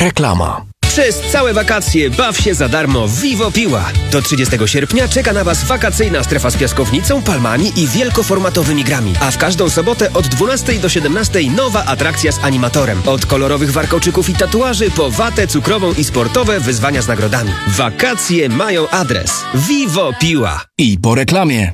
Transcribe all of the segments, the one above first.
Reklama. Przez całe wakacje baw się za darmo w Vivo Piła. Do 30 sierpnia czeka na Was wakacyjna strefa z piaskownicą, palmami i wielkoformatowymi grami. A w każdą sobotę od 12 do 17 nowa atrakcja z animatorem. Od kolorowych warkoczyków i tatuaży po watę cukrową i sportowe wyzwania z nagrodami. Wakacje mają adres. Vivo Piła. I po reklamie.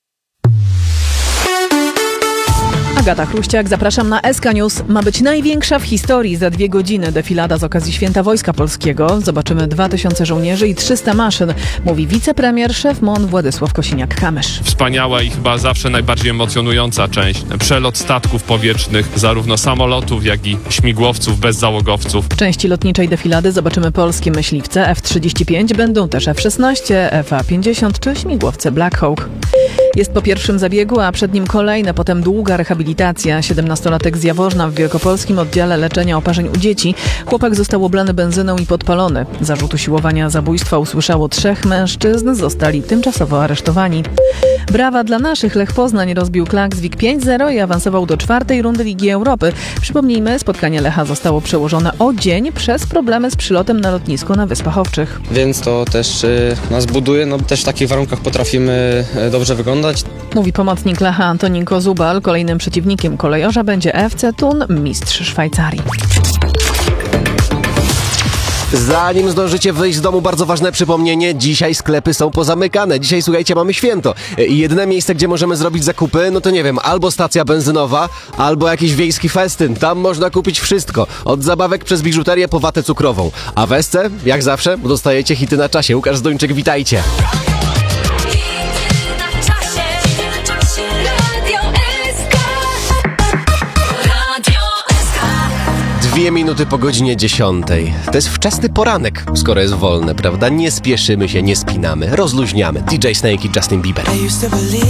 Agata Chruściak, zapraszam na SK News. Ma być największa w historii za 2 godziny defilada z okazji Święta Wojska Polskiego. Zobaczymy 2000 żołnierzy i 300 maszyn, mówi wicepremier, szef MON Władysław Kosiniak-Kamysz. Wspaniała i chyba zawsze najbardziej emocjonująca część. Przelot statków powietrznych, zarówno samolotów, jak i śmigłowców bez załogowców. W części lotniczej defilady zobaczymy polskie myśliwce F-35, będą też F-16, F-50 czy śmigłowce Black Hawk. Jest po pierwszym zabiegu, a przed nim kolejne, potem długa rehabilitacja. 17-latek z Jaworzna w wielkopolskim oddziale leczenia oparzeń u dzieci. Chłopak został oblany benzyną i podpalony. Zarzut usiłowania zabójstwa usłyszało 3 mężczyzn, zostali tymczasowo aresztowani. Brawa dla naszych. Lech Poznań rozbił Klaksvik 5-0 i awansował do 4. rundy Ligi Europy. Przypomnijmy, spotkanie Lecha zostało przełożone o dzień przez problemy z przylotem na lotnisko na Wyspach Owczych. Więc to też nas buduje, też w takich warunkach potrafimy dobrze wyglądać. Mówi pomocnik Lecha Antonin Kozubal. Kolejnym przeciwnikiem kolejorza będzie FC Thun, mistrz Szwajcarii. Zanim zdążycie wyjść z domu, bardzo ważne przypomnienie, dzisiaj sklepy są pozamykane. Dzisiaj, słuchajcie, mamy święto. I jedyne miejsce, gdzie możemy zrobić zakupy, no to nie wiem, albo stacja benzynowa, albo jakiś wiejski festyn. Tam można kupić wszystko. Od zabawek przez biżuterię po watę cukrową. A w SC, jak zawsze, dostajecie hity na czasie. Łukasz Zdończyk, witajcie. 2 minuty po godzinie 10. To jest wczesny poranek, skoro jest wolne, prawda? Nie spieszymy się, nie spinamy, rozluźniamy. DJ Snake i Justin Bieber.